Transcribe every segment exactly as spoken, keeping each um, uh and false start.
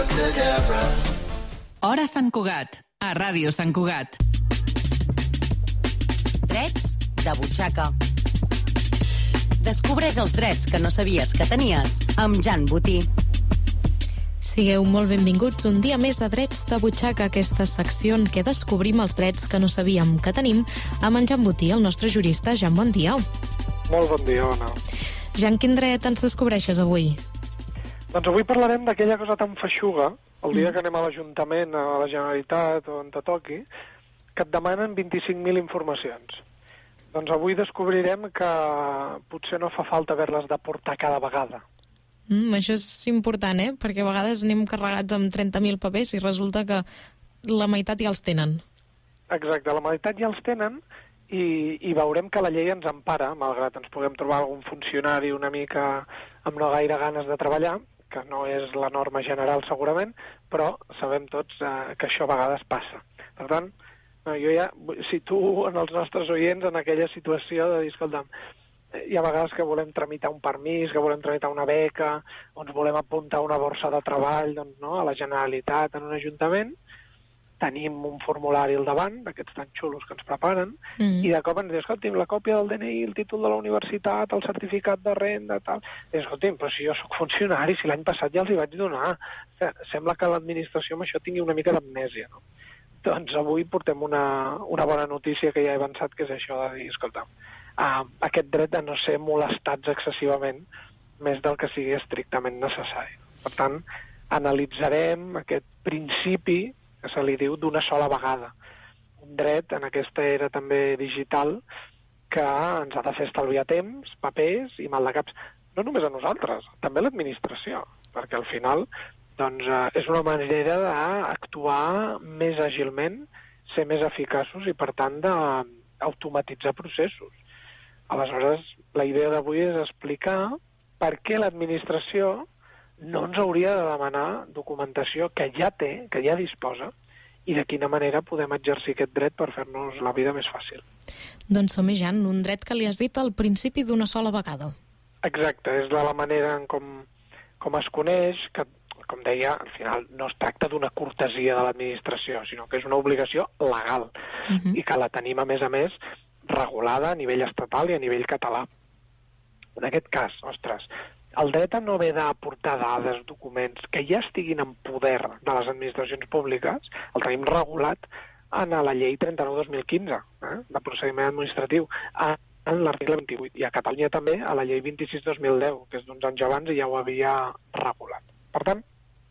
Hora Sant Cugat, a Ràdio Sant Cugat. Drets de butxaca. Descobreix els drets que no sabies que tenies amb Jan Botí. Sigueu molt benvinguts un dia més a Drets de Butxaca, aquesta secció en què descobrim els drets que no sabíem que tenim amb en Jan Botí, el nostre jurista. Jan, bon dia. Molt bon dia, Ona. Jan, quin dret ens descobreixes avui? Doncs avui parlarem d'aquella cosa tan feixuga, el dia que anem a l'Ajuntament, a la Generalitat o on te toqui, que et demanen vint-i-cinc mil informacions. Doncs avui descobrirem que potser no fa falta haver-les de portar cada vegada. Mm, això és important, eh? Perquè a vegades anem carregats amb trenta mil papers i resulta que la meitat ja els tenen. Exacte, la meitat ja els tenen i, i veurem que la llei ens empara, malgrat ens puguem trobar algun funcionari una mica amb no gaire ganes de treballar, que no és la norma general segurament, però sabem tots eh, que això a vegades passa. Per tant, no, jo ja situo en els nostres oients en aquella situació de dir, escolta'm, hi ha vegades que volem tramitar un permís, que volem tramitar una beca, o ens volem apuntar a una borsa de treball, doncs, no, a la Generalitat, en un ajuntament, tenim un formulari al davant, d'aquests tan xulos que ens preparen, mm. i de cop ens diu, escolti'm, la còpia del D N I, el títol de la universitat, el certificat de renda, tal... I escolti'm, però si jo sóc funcionari, si l'any passat ja els hi vaig donar. Sembla que l'administració amb això tingui una mica d'amnèsia, no? Doncs avui portem una, una bona notícia que ja he avançat, que és això de dir, escolta'm, Uh, aquest dret de no ser molestats excessivament més del que sigui estrictament necessari. Per tant, analitzarem aquest principi que se li diu d'una sola vegada. Un dret en aquesta era també digital que ens ha de fer estalviar temps, papers i maldecaps. No només a nosaltres, també a l'administració, perquè al final doncs, uh, és una manera d'actuar més àgilment, ser més eficaços i, per tant, d'automatitzar processos. Aleshores, la idea d'avui és explicar per què l'administració no ens hauria de demanar documentació que ja té, que ja disposa, i de quina manera podem exercir aquest dret per fer-nos la vida més fàcil. Doncs som-hi, Jan, un dret que li has dit al principi d'una sola vegada. Exacte, és de la manera en com, com es coneix, que, com deia, al final no es tracta d'una cortesia de l'administració, sinó que és una obligació legal, uh-huh. i que la tenim, a més a més, regulada a nivell estatal i a nivell català. En aquest cas, ostres, el dret a no haver d'aportar dades, documents que ja estiguin en poder de les administracions públiques, el tenim regulat en la llei trenta-nou dos mil quinze, eh, de procediment administratiu, en l'article vint-i-vuit, i a Catalunya també a la llei vint-i-sis dos mil deu, que és d'uns anys abans i ja ho havia regulat. Per tant,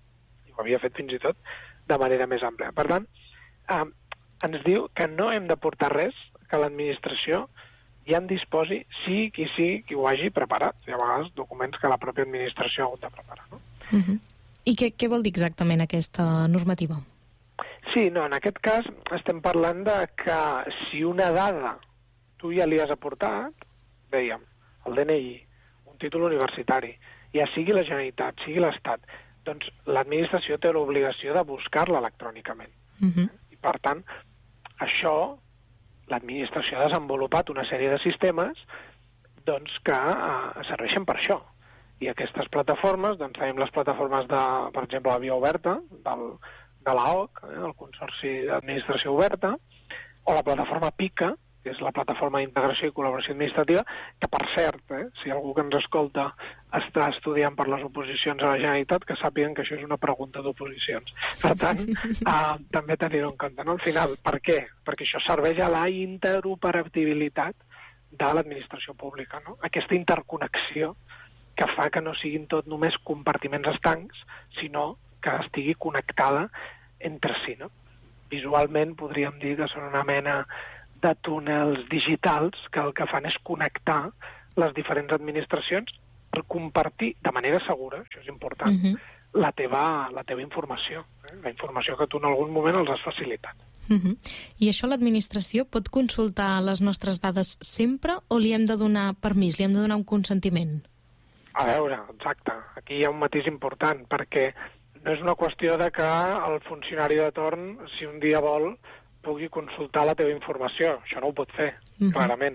ho havia fet fins i tot de manera més àmplia. Per tant, eh, ens diu que no hem de portar res que l'administració ja en disposi, sí qui sí qui ho hagi preparat. Hi ha a vegades documents que la pròpia administració ha hagut de preparar, no? Uh-huh. I què, què vol dir exactament aquesta normativa? Sí, no, en aquest cas estem parlant de que si una dada tu ja li has aportat, dèiem, el D N I, un títol universitari, ja sigui la Generalitat, sigui l'Estat, doncs l'administració té l'obligació de buscar-la electrònicament. Uh-huh. I per tant, això l'administració ha desenvolupat una sèrie de sistemes doncs, que eh, serveixen per això. I aquestes plataformes, doncs tenim les plataformes de, per exemple, la Via Oberta, del, de l'A O C, eh, el Consorci d'Administració Oberta, o la plataforma PICA, que és la plataforma d'integració i col·laboració administrativa, que per cert, eh, si algú que ens escolta està estudiant per les oposicions a la Generalitat, que sàpiguen que això és una pregunta d'oposicions. Per tant, eh, també tenir-ho en compte. No? Al final, per què? Perquè això serveix a la interoperabilitat de l'administració pública, no? Aquesta interconnexió que fa que no siguin tot només compartiments estancs, sinó que estigui connectada entre si. No? Visualment podríem dir que són una mena de túnels digitals que el que fan és connectar les diferents administracions per compartir de manera segura, això és important, uh-huh. la, teva, la teva informació, eh? La informació que tu en algun moment els has facilitat. Uh-huh. I això l'administració pot consultar les nostres dades sempre o li hem de donar permís, li hem de donar un consentiment? A veure, exacte, aquí hi ha un matís important, perquè no és una qüestió de que el funcionari de torn, si un dia vol, pugui consultar la teva informació. Això no ho pot fer, uh-huh. clarament.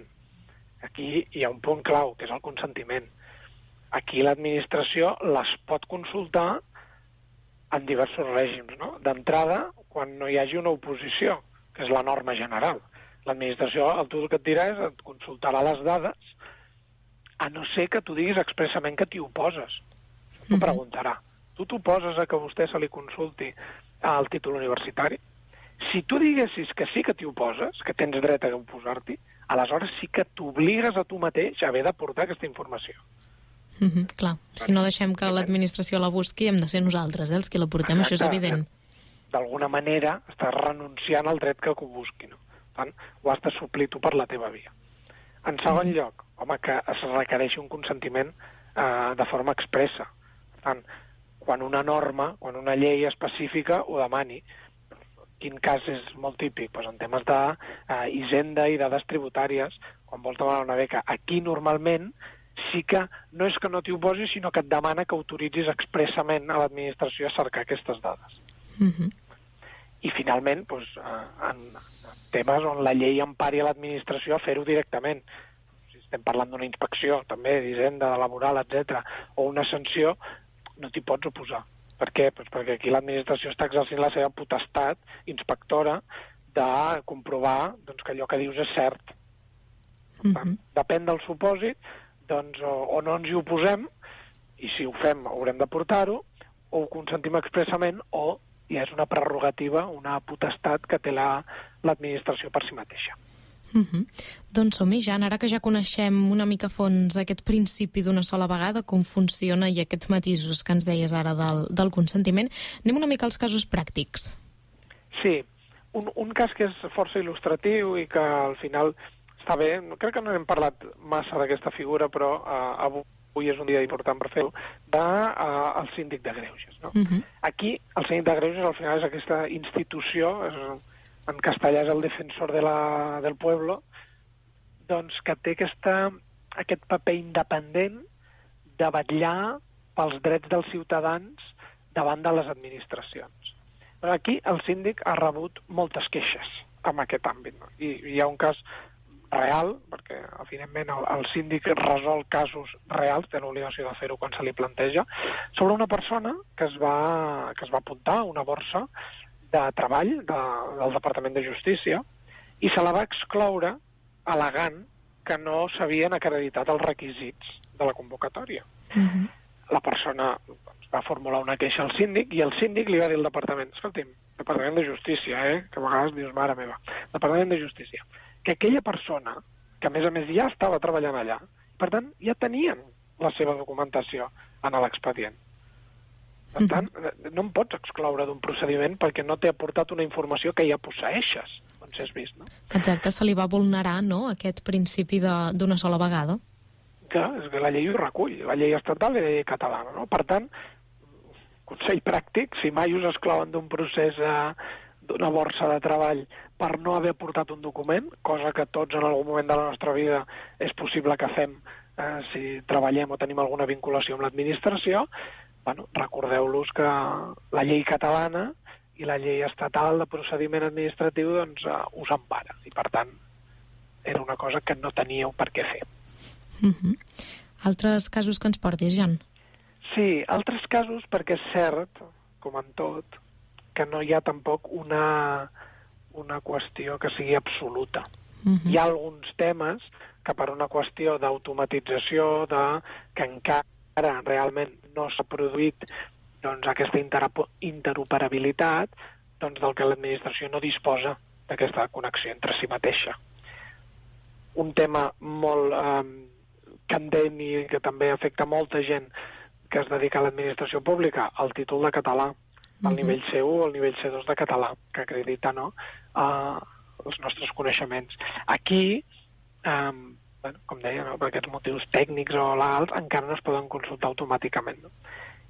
Aquí hi ha un punt clau, que és el consentiment. Aquí l'administració les pot consultar en diversos règims, no? D'entrada, quan no hi hagi una oposició, que és la norma general. L'administració, el tu el que et dirà és et consultarà les dades, a no ser que tu diguis expressament que t'hi oposes. T'ho preguntarà. Tu t'oposes a que a vostè se li consulti el títol universitari? Si tu diguessis que sí que t'hi oposes, que tens dret a oposar-t'hi, aleshores sí que t'obligues a tu mateix a haver de portar aquesta informació. Mm-hmm, clar, si no deixem que l'administració la busqui, hem de ser nosaltres, eh, els que la portem, exacte, això és evident. D'alguna manera estàs renunciant al dret que ho busqui, no? Per tant, ho has de suplir tu per la teva via. En segon mm-hmm. lloc, home, que es requereixi un consentiment eh, de forma expressa. Per tant, quan una norma, quan una llei específica ho demani. Quin cas és molt típic? Pues en temes d'hisenda i dades tributàries, quan vols demanar una beca. Aquí, normalment, sí que no és que no t'hi oposis, sinó que et demana que autoritzis expressament a l'administració a cercar aquestes dades. Mm-hmm. I, finalment, doncs, en temes on la llei empari a l'administració a fer-ho directament. Si estem parlant d'una inspecció, també, d'hisenda, de laboral, etcètera, o una sanció, no t'hi pots oposar. Per què? Pues perquè aquí l'administració està exercint la seva potestat inspectora de comprovar doncs, que allò que dius és cert. Per tant, mm-hmm. depèn del supòsit, doncs o, o no ens hi oposem, i si ho fem haurem de portar-ho, o ho consentim expressament, o ja és una prerrogativa, una potestat que té la, l'administració per si mateixa. Mm-hmm. Doncs som-hi, Jan, ara que ja coneixem una mica a fons aquest principi d'una sola vegada, com funciona i aquests matisos que ens deies ara del, del consentiment, anem una mica als casos pràctics. Sí, un, un cas que és força il·lustratiu i que al final està bé, crec que no hem parlat massa d'aquesta figura, però uh, avui és un dia important per fer-ho, del uh, síndic de greuges. No? Mm-hmm. Aquí el síndic de greuges al final és aquesta institució, és en castellà és el defensor de la, del pueblo, doncs que té aquesta, aquest paper independent de vetllar pels drets dels ciutadans davant de les administracions. Però aquí el síndic ha rebut moltes queixes en aquest àmbit. No? I, I hi ha un cas real, perquè evidentment el, el síndic resol casos reals, té l'obligació de fer-ho quan se li planteja, sobre una persona que es va, que es va apuntar a una borsa de treball de, del Departament de Justícia i se la va excloure al·legant que no s'havien acreditat els requisits de la convocatòria. Mm-hmm. La persona doncs, va formular una queixa al síndic i el síndic li va dir al departament, escolti'm, Departament de Justícia, eh, que a vegades dius, mare meva, Departament de Justícia, que aquella persona, que a més a més ja estava treballant allà, per tant, ja tenien la seva documentació en l'expedient. Per tant, no em pots excloure d'un procediment perquè no t'he aportat una informació que ja posseeixes, doncs has vist, no? Exacte, se li va vulnerar, no?, aquest principi d'una sola vegada. Que, és que la llei ho recull, la llei estatal i la llei catalana, no? Per tant, consell pràctic, si mai us exclouen d'un procés eh, d'una borsa de treball per no haver portat un document, cosa que tots en algun moment de la nostra vida és possible que fem eh, si treballem o tenim alguna vinculació amb l'administració, bueno, recordeu-los que la llei catalana i la llei estatal de procediment administratiu doncs, uh, us empara. I, per tant, era una cosa que no teníeu per què fer. Mm-hmm. Altres casos que ens portis, Jan? Sí, altres casos perquè és cert, com en tot, que no hi ha tampoc una, una qüestió que sigui absoluta. Mm-hmm. Hi ha alguns temes que per una qüestió d'automatització, de, que encara ara realment no s'ha produït doncs, aquesta interoperabilitat doncs, del que l'administració no disposa d'aquesta connexió entre si mateixa. Un tema molt eh, candent i que també afecta molta gent que es dedica a l'administració pública, el títol de català, el mm-hmm. nivell C u o el nivell C dos de català, que acredita no, eh, els nostres coneixements. Aquí, eh, bueno, com deia, no, per aquests motius tècnics o legals encara no es poden consultar automàticament. No?